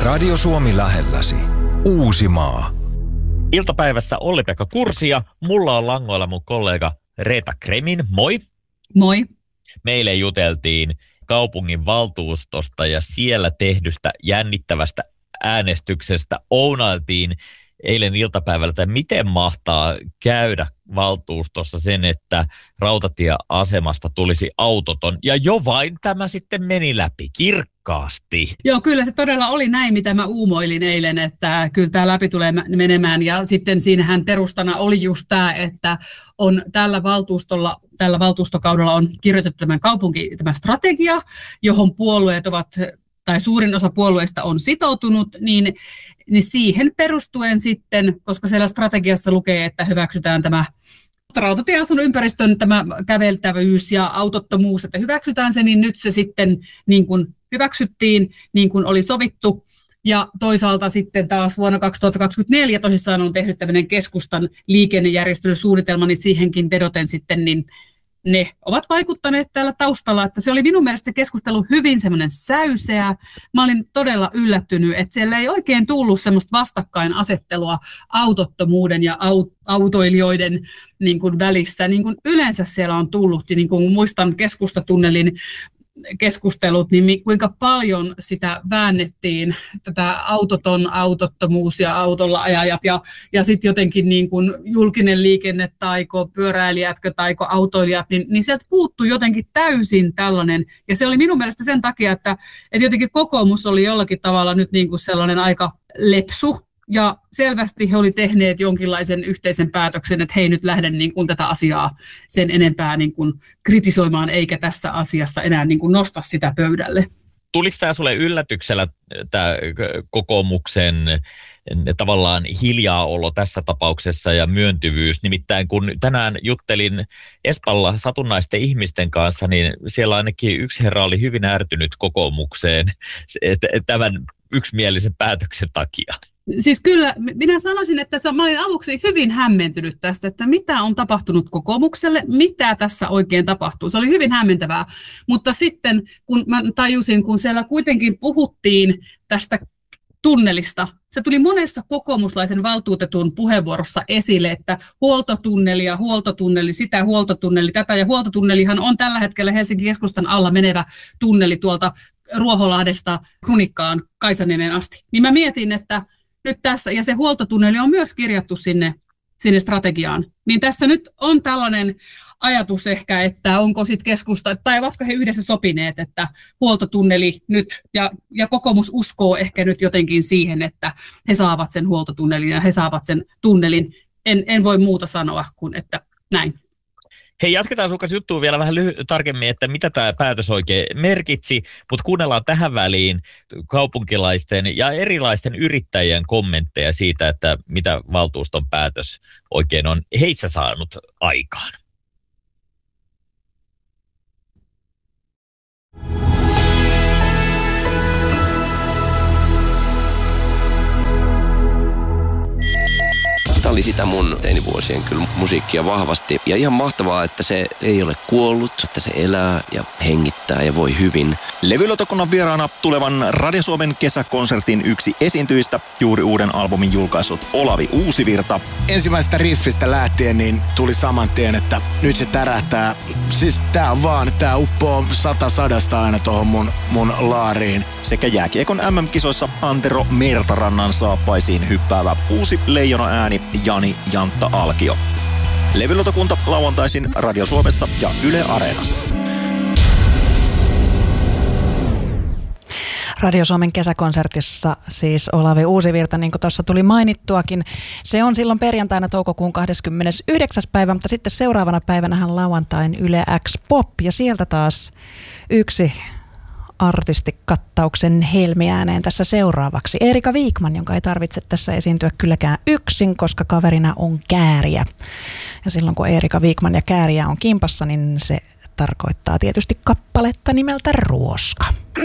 Radio Suomi lähelläsi. Uusimaa. Iltapäivässä Olli-Pekka Kursi ja mulla on langoilla mun kollega Reetta Kremin. Moi. Moi. Meille juteltiin kaupungin valtuustosta ja siellä tehdystä jännittävästä äänestyksestä. Ounailtiin eilen iltapäivällä, että miten mahtaa käydä valtuustossa sen, että rautatieasemasta tulisi autoton. Ja jo vain tämä sitten meni läpi kirkkaasti. Joo, kyllä se todella oli näin, mitä mä uumoilin eilen, että kyllä tämä läpi tulee menemään. Ja sitten siinähän perustana oli just tämä, että on tällä valtuustokaudella on kirjoitettu tämä strategia, johon puolueet ovat tai suurin osa puolueista on sitoutunut, niin siihen perustuen sitten, koska siellä strategiassa lukee, että hyväksytään tämä rautatieasun ympäristön tämä käveltävyys ja autottomuus, että hyväksytään se, niin nyt se sitten niin kuin hyväksyttiin, niin kuin oli sovittu. Ja toisaalta sitten taas vuonna 2024 tosissaan on tehnyt tämmöinen keskustan liikennejärjestelysuunnitelma, niin siihenkin vedoten sitten niin ne ovat vaikuttaneet täällä taustalla, että se oli minun mielestä se keskustelu hyvin semmoinen säyseä. Mä olin todella yllättynyt, että siellä ei oikein tullut semmoista vastakkainasettelua autottomuuden ja autoilijoiden niin kuin välissä. Niin kuin yleensä siellä on tullut, niin kuin muistan keskustatunnelin keskustelut, niin kuinka paljon sitä väännettiin, tätä autottomuus ja autolla ajajat ja sitten jotenkin niin kuin julkinen liikenne taiko, pyöräilijätkö taiko, autoilijat, niin sieltä puuttui jotenkin täysin tällainen. Ja se oli minun mielestä sen takia, että jotenkin kokoomus oli jollakin tavalla nyt niin kuin sellainen aika lepsu. Ja selvästi he oli tehneet jonkinlaisen yhteisen päätöksen, että hei nyt lähden niin kuin tätä asiaa sen enempää niin kuin kritisoimaan, eikä tässä asiassa enää niin kuin nosta sitä pöydälle. Tuliko tämä sulle yllätyksellä tämä kokoomuksen tavallaan hiljaolo tässä tapauksessa ja myöntyvyys? Nimittäin kun tänään juttelin Espalla satunnaisten ihmisten kanssa, niin siellä ainakin yksi herra oli hyvin ärtynyt kokoomukseen tämän yksimielisen päätöksen takia. Siis kyllä, minä sanoisin, että mä olin aluksi hyvin hämmentynyt tästä, että mitä on tapahtunut kokoomukselle, mitä tässä oikein tapahtuu. Se oli hyvin hämmentävää, mutta sitten kun mä tajusin, kun siellä kuitenkin puhuttiin tästä tunnelista, se tuli monessa kokoomuslaisen valtuutetun puheenvuorossa esille, että huoltotunneli ja huoltotunneli, sitä huoltotunneli, tätä ja huoltotunnelihan on tällä hetkellä Helsingin keskustan alla menevä tunneli tuolta Ruoholahdesta Krunikkaan Kaisaniemen asti. Niin mä mietin, että nyt tässä, ja se huoltotunneli on myös kirjattu sinne strategiaan, niin tässä nyt on tällainen ajatus ehkä, että onko sitten keskusta, tai ovatko he yhdessä sopineet, että huoltotunneli nyt, ja kokoomus uskoo ehkä nyt jotenkin siihen, että he saavat sen huoltotunnelin ja he saavat sen tunnelin. En voi muuta sanoa kuin, että näin. Hei, jatketaan sun kanssa juttua vielä vähän tarkemmin, että mitä tämä päätös oikein merkitsi, mutta kuunnellaan tähän väliin kaupunkilaisten ja erilaisten yrittäjien kommentteja siitä, että mitä valtuuston päätös oikein on heissä saanut aikaan. Tämä oli sitä mun teinivuosien kyllä musiikkia vahvasti. Ja ihan mahtavaa, että se ei ole kuollut, että se elää ja hengittää ja voi hyvin. Levylautakunnan vieraana tulevan Radio Suomen kesäkonsertin yksi esiintyjistä, juuri uuden albumin julkaissut Olavi Uusivirta. Ensimmäisestä riffistä lähtien niin tuli saman tien, että nyt se tärähtää. Siis tää uppoo 100 aina tuohon mun laariin. Sekä jääkiekon MM-kisoissa Antero Mertarannan saappaisiin hyppäävä uusi leijona ääni Jani Jantta Alkio. Levylautakunta lauantaisin Radio Suomessa ja Yle Areenassa. Radio Suomen kesäkonsertissa siis Olavi Uusivirta, niin kuin tuossa tuli mainittuakin. Se on silloin perjantaina toukokuun 29. päivä, mutta sitten seuraavana päivänähän lauantain Yle X Pop ja sieltä taas yksi artistikattauksen helmiääneen tässä seuraavaksi. Eerika Vikman, jonka ei tarvitse tässä esiintyä kylläkään yksin, koska kaverina on Kääriä. Ja silloin kun Eerika Vikman ja Kääriä on kimpassa, niin se tarkoittaa tietysti kappaletta nimeltä Ruoska.